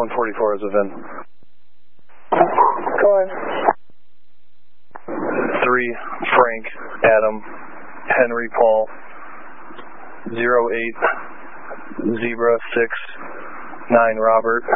144 is a VIN. Go ahead. 3 Frank Adam Henry Paul 08 Zebra 6 9 Robert